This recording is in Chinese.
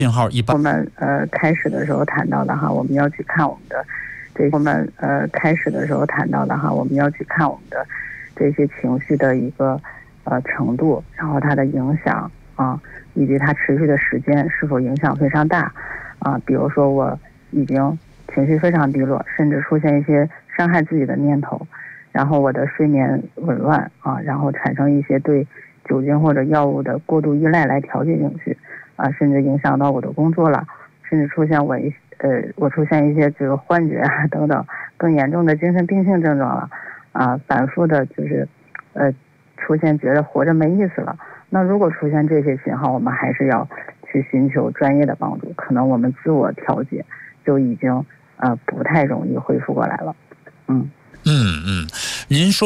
信号一般。 我们开始的时候谈到的哈，我们要去看我们的这些情绪的一个程度，然后它的影响啊，以及它持续的时间是否影响非常大啊。比如说我已经情绪非常低落，甚至出现一些伤害自己的念头，然后我的睡眠紊乱啊，然后产生一些对酒精或者药物的过度依赖来调节情绪啊，甚至影响到我的工作了，甚至出现我出现一些这个幻觉啊等等更严重的精神病性症状了啊，反复的就是出现觉得活着没意思了。那如果出现这些信号，我们还是要去寻求专业的帮助，可能我们自我调节就已经不太容易恢复过来了。 您说